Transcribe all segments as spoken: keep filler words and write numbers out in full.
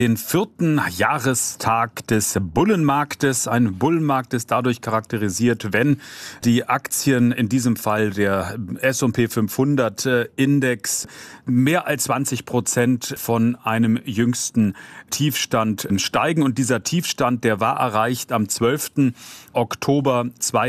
den vierten Jahrestag des Bullenmarktes. Ein Bullenmarkt ist dadurch charakterisiert, wenn die Aktien, in diesem Fall der S und P fünfhundert Index, mehr als zwanzig Prozent von einem jüngsten Tiefstand steigen. Und dieser Tiefstand, der war erreicht am zwölften Oktober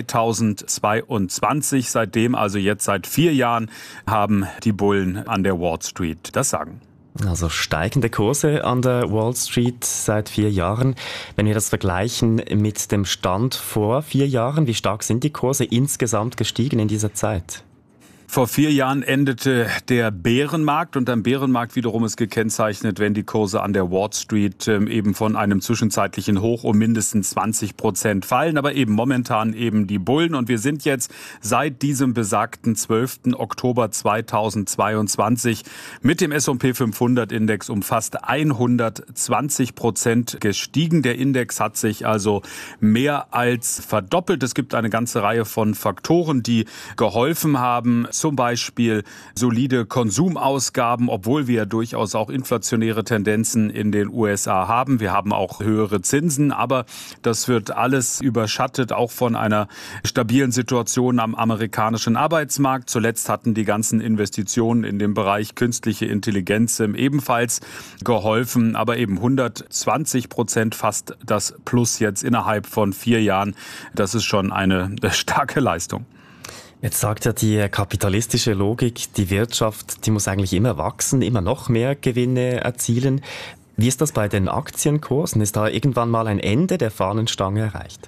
zweitausendzweiundzwanzig. Seitdem, also jetzt seit vier Jahren, haben die Bullen an der Wall Street das Sagen. Also steigende Kurse an der Wall Street seit vier Jahren. Wenn wir das vergleichen mit dem Stand vor vier Jahren, wie stark sind die Kurse insgesamt gestiegen in dieser Zeit? Vor vier Jahren endete der Bärenmarkt und am Bärenmarkt wiederum ist gekennzeichnet, wenn die Kurse an der Wall Street eben von einem zwischenzeitlichen Hoch um mindestens zwanzig Prozent fallen, aber eben momentan eben die Bullen. Und wir sind jetzt seit diesem besagten zwölften Oktober zweitausendzweiundzwanzig mit dem S und P fünfhundert Index um fast hundertzwanzig Prozent gestiegen. Der Index hat sich also mehr als verdoppelt. Es gibt eine ganze Reihe von Faktoren, die geholfen haben. Zum Beispiel solide Konsumausgaben, obwohl wir durchaus auch inflationäre Tendenzen in den U S A haben. Wir haben auch höhere Zinsen, aber das wird alles überschattet, auch von einer stabilen Situation am amerikanischen Arbeitsmarkt. Zuletzt hatten die ganzen Investitionen in dem Bereich künstliche Intelligenz ebenfalls geholfen, aber eben hundertzwanzig Prozent fast das Plus jetzt innerhalb von vier Jahren. Das ist schon eine starke Leistung. Jetzt sagt ja die kapitalistische Logik, die Wirtschaft, die muss eigentlich immer wachsen, immer noch mehr Gewinne erzielen. Wie ist das bei den Aktienkursen? Ist da irgendwann mal ein Ende der Fahnenstange erreicht?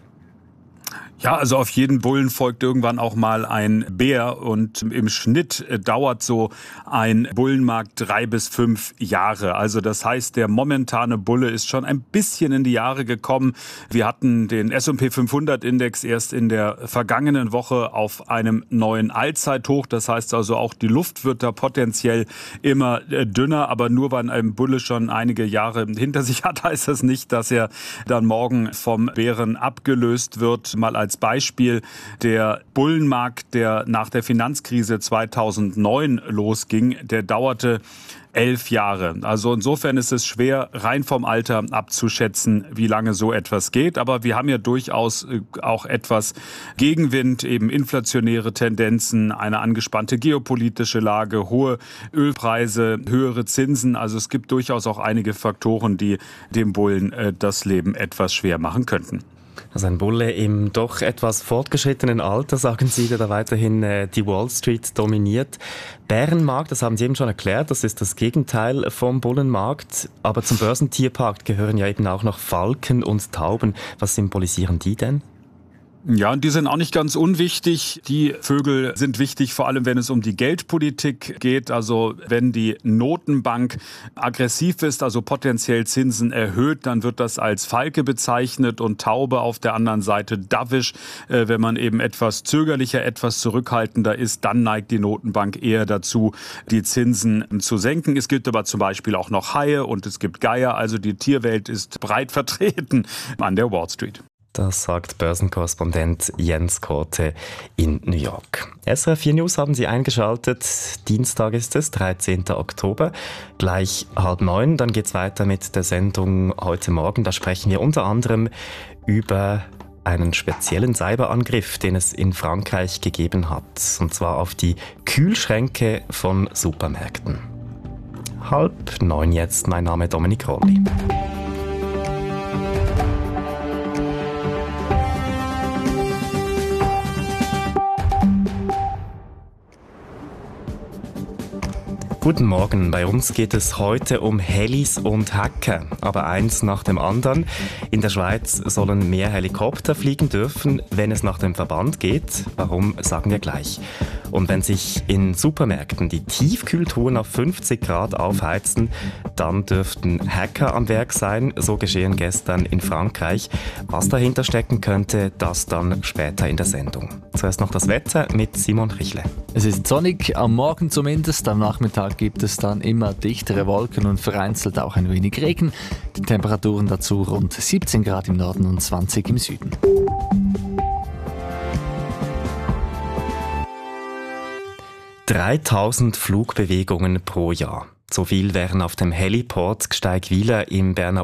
Ja, also auf jeden Bullen folgt irgendwann auch mal ein Bär und im Schnitt dauert so ein Bullenmarkt drei bis fünf Jahre. Also das heißt, der momentane Bulle ist schon ein bisschen in die Jahre gekommen. Wir hatten den S und P fünfhundert Index erst in der vergangenen Woche auf einem neuen Allzeithoch. Das heißt also auch die Luft wird da potenziell immer dünner. Aber nur weil ein Bulle schon einige Jahre hinter sich hat, heißt das nicht, dass er dann morgen vom Bären abgelöst wird. Mal als Beispiel der Bullenmarkt, der nach der Finanzkrise zweitausendneun losging, der dauerte elf Jahre. Also insofern ist es schwer, rein vom Alter abzuschätzen, wie lange so etwas geht. Aber wir haben ja durchaus auch etwas Gegenwind, eben inflationäre Tendenzen, eine angespannte geopolitische Lage, hohe Ölpreise, höhere Zinsen. Also es gibt durchaus auch einige Faktoren, die dem Bullen das Leben etwas schwer machen könnten. Also ein Bulle im doch etwas fortgeschrittenen Alter, sagen Sie, der da weiterhin äh, die Wall Street dominiert. Bärenmarkt, das haben Sie eben schon erklärt, das ist das Gegenteil vom Bullenmarkt. Aber zum Börsentierpark gehören ja eben auch noch Falken und Tauben. Was symbolisieren die denn? Ja, und die sind auch nicht ganz unwichtig. Die Vögel sind wichtig, vor allem wenn es um die Geldpolitik geht. Also wenn die Notenbank aggressiv ist, also potenziell Zinsen erhöht, dann wird das als Falke bezeichnet und Taube auf der anderen Seite dovish. Wenn man eben etwas zögerlicher, etwas zurückhaltender ist, dann neigt die Notenbank eher dazu, die Zinsen zu senken. Es gibt aber zum Beispiel auch noch Haie und es gibt Geier. Also die Tierwelt ist breit vertreten an der Wall Street. Das sagt Börsenkorrespondent Jens Korte in New York. S R F vier News haben Sie eingeschaltet. Dienstag ist es, dreizehnten Oktober. Gleich halb neun. Dann geht's weiter mit der Sendung heute Morgen. Da sprechen wir unter anderem über einen speziellen Cyberangriff, den es in Frankreich gegeben hat. Und zwar auf die Kühlschränke von Supermärkten. Halb neun jetzt. Mein Name ist Dominik Rolli. Guten Morgen, bei uns geht es heute um Helis und Hacker, aber eins nach dem anderen. In der Schweiz sollen mehr Helikopter fliegen dürfen, wenn es nach dem Verband geht. Warum, sagen wir gleich. Und wenn sich in Supermärkten die Tiefkühltruhen auf fünfzig Grad aufheizen, dann dürften Hacker am Werk sein. So geschehen gestern in Frankreich. Was dahinter stecken könnte, das dann später in der Sendung. Zuerst noch das Wetter mit Simon Richle. Es ist sonnig, am Morgen zumindest. Am Nachmittag gibt es dann immer dichtere Wolken und vereinzelt auch ein wenig Regen. Die Temperaturen dazu rund siebzehn Grad im Norden und zwanzig im Süden. dreitausend Flugbewegungen pro Jahr. So viel wären auf dem Heliport Gsteigwiler im Berner